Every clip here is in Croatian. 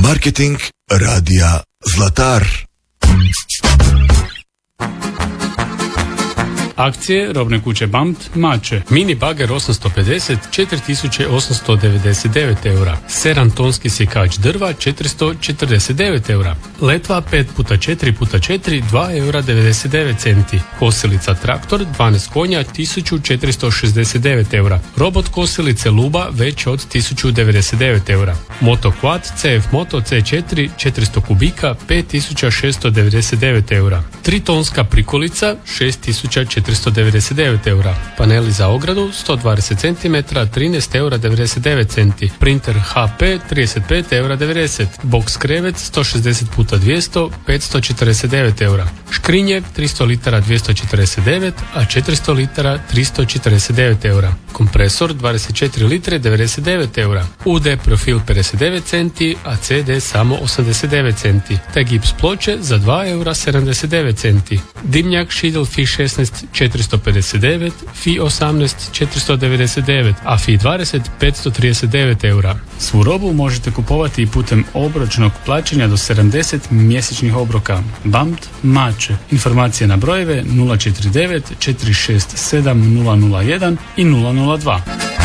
Marketing radija Zlatar. Akcije robne kuće BAMT Mače. Mini bager 850 4899 eura. 7 tonski sjekač drva 449 eura. Letva 5x4x4 2 eura 99 centi. Kosilica traktor 12 konja 1469 eura. Robot kosilice Luba već od 1099 eura. Moto Quad CF Moto C4 400 kubika 5699 eura. 3 tonska prikolica 6499 eura. Paneli za ogradu 120 cm 13 eura 99 centi. Printer HP 35 eura 90. Box krevet 160x200 549 eura. Škrinje 300 litara 249, a 400 litara 349 eura. Kompresor 24 litre 99 eura. UD profil 59 centi, a CD samo 89 centi. Te gips ploče za 2 eura 79 centi. Dimnjak Schiedel Fi 16 459, Fi 18 499, a Fi 20 539 eura. Svu robu možete kupovati i putem obročnog plaćanja do 70 mjesečnih obroka. BAMT Mače. Informacije na brojeve 049 467 001 i 002.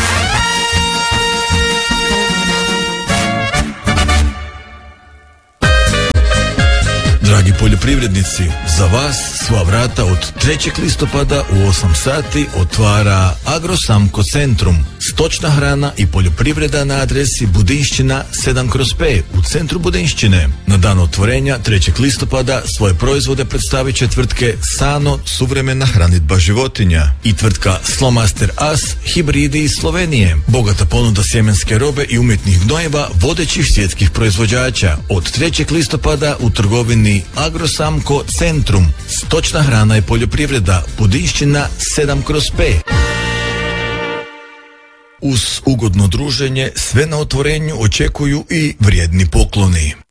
Dragi poljoprivrednici, za vas sva vrata od 3. listopada u 8 sati otvara Agrosamco Centrum. Stočna hrana i poljoprivreda na adresi Budinšćina 7/5 u centru Budinšćine. Na dan otvorenja 3. listopada svoje proizvode predstavit će tvrtke Sano, suvremena hranidba životinja, i tvrtka Slomaster As, hibridi iz Slovenije. Bogata ponuda sjemenske robe i umjetnih gnojeva vodećih svjetskih proizvođača. Od 3. listopada u trgovini Agrosamco Centrum. Stočna hrana i poljoprivreda, Budinšćina 7/5. Uz ugodno druženje sve na otvorenju očekuju i vrijedni pokloni.